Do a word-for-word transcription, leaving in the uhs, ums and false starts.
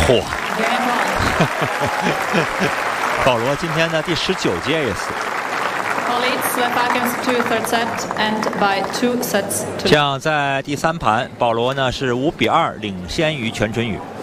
嚯！保罗今天的第十九节也是。这样，在第三盘，保罗呢是五比二领先于全春雨。